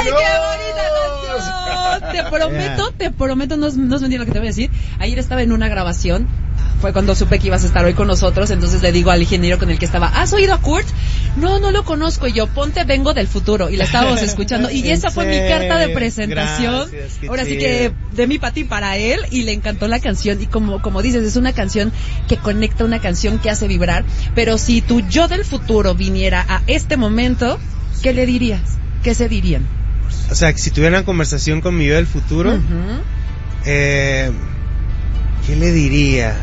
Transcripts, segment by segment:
¡Ay, qué bonita canción! Te prometo, no es mentira lo que te voy a decir. Ayer estaba en una grabación, fue cuando supe que ibas a estar hoy con nosotros, entonces le digo al ingeniero con el que estaba, ¿has oído a Kurt? No lo conozco, y yo, ponte Vengo del Futuro, y la estábamos escuchando, y esa fue mi carta de presentación. Gracias, ahora sí que de mi para ti para él, y le encantó la canción, y como dices, es una canción que conecta, una canción que hace vibrar, pero si tu yo del futuro viniera a este momento, ¿qué le dirías? ¿Qué se dirían? O sea, que si tuviera una conversación con mi yo del futuro, ¿qué le diría?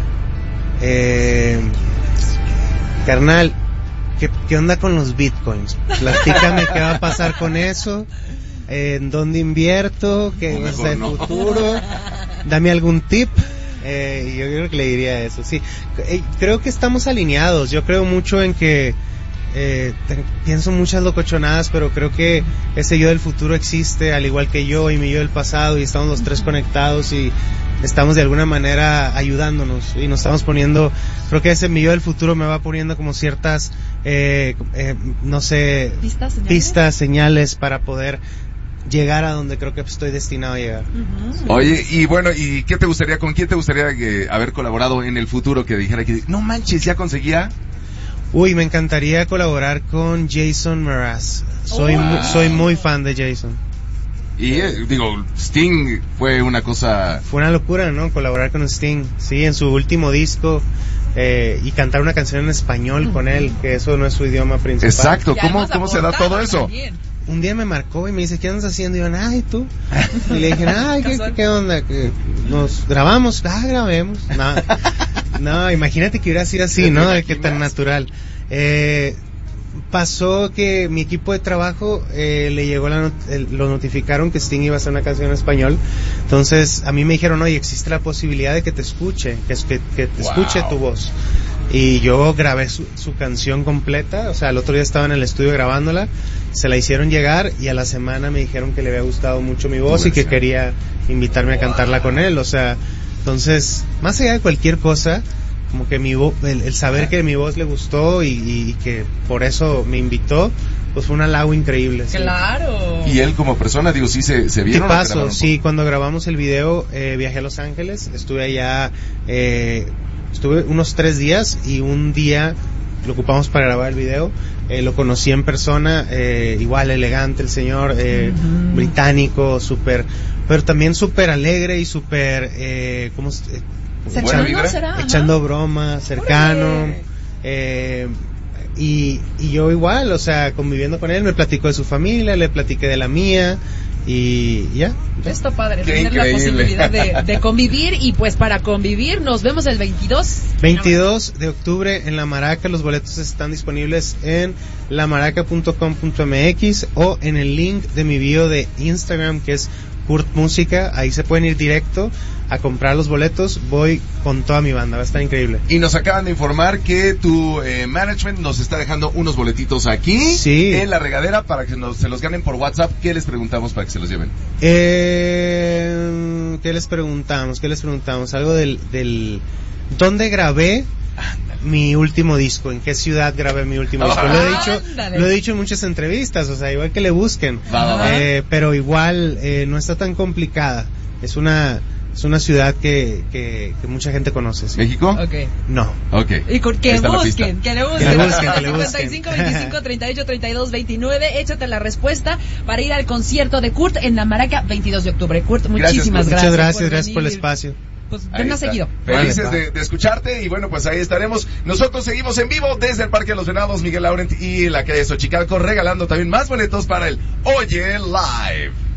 Carnal, ¿qué onda con los bitcoins? Platícame qué va a pasar con eso, en dónde invierto, qué es el futuro, dame algún tip. Yo creo que le diría eso, sí. Creo que estamos alineados, yo creo mucho en que pienso muchas locochonadas, pero creo que ese yo del futuro existe, al igual que yo y mi yo del pasado, y estamos los tres conectados y estamos de alguna manera ayudándonos y nos estamos poniendo, creo que ese mi yo del futuro me va poniendo como ciertas no sé, pistas, señales para poder llegar a donde creo que estoy destinado a llegar. Oye, y bueno, ¿y qué te gustaría, con quién te gustaría haber colaborado en el futuro, que dijera que no manches, ya conseguía? Uy, me encantaría colaborar con Jason Mraz. Soy muy fan de Jason. Y digo, Sting fue una cosa... Fue una locura, ¿no? Colaborar con Sting, sí, en su último disco, y cantar una canción en español con él, que eso no es su idioma principal. Exacto, ¿cómo se da todo eso? También. Un día me marcó y me dice, ¿qué andas haciendo? Y yo, ay, ¿tú? Y le dije, ay, ¿qué onda? ¿Nos grabamos? Grabemos. No, imagínate que hubiera sido así, ¿no? Que tan natural. Pasó que mi equipo de trabajo le llegó lo notificaron que Sting iba a hacer una canción en español. Entonces a mí me dijeron, oye, existe la posibilidad de que te escuche, que te escuche tu voz. Y yo grabé su canción completa, o sea, el otro día estaba en el estudio grabándola, se la hicieron llegar y a la semana me dijeron que le había gustado mucho mi voz y que quería invitarme a cantarla con él. O sea, entonces, más allá de cualquier cosa, como que el saber que mi voz le gustó y que por eso me invitó, pues fue un halago increíble. Claro. Sí. Y él como persona, digo, sí se vieron. ¿Qué pasó? Sí, cuando grabamos el video, viajé a Los Ángeles, estuve allá, estuve unos 3 días y un día lo ocupamos para grabar el video. Lo conocí en persona, igual elegante el señor, británico, pero también súper alegre y súper, echando broma, cercano, y yo igual, o sea, conviviendo con él, me platicó de su familia, le platiqué de la mía, y ya. Está padre Qué tener increíble. la posibilidad de convivir, y pues para convivir nos vemos el 22 de octubre en La Maraca. Los boletos están disponibles en lamaraca.com.mx o en el link de mi bio de Instagram, que es Kurt Música. Ahí se pueden ir directo a comprar los boletos. Voy con toda mi banda, va a estar increíble. Y nos acaban de informar que tu management nos está dejando unos boletitos aquí, sí, en la regadera, para que se los ganen por WhatsApp. ¿Qué les preguntamos para que se los lleven? ¿Qué les preguntamos? Algo del ¿dónde grabé mi último disco? ¿En qué ciudad grabé mi último disco? Lo he dicho en muchas entrevistas, o sea, igual que le busquen. Pero igual no está tan complicada. Es una ciudad que mucha gente conoce, ¿sí? ¿México? Okay. No. Okay. Y que le busquen. 55 25 38 32 29. Échate la respuesta para ir al concierto de Kurt en La Maraca 22 de octubre. Kurt, muchísimas gracias. Muchas gracias por el espacio. Pues ven más seguido. Felices de escucharte, y bueno, pues ahí estaremos. Nosotros seguimos en vivo desde el Parque de los Venados, Miguel Laurent y la calle Xochicalco, regalando también más boletos para el Oye Live.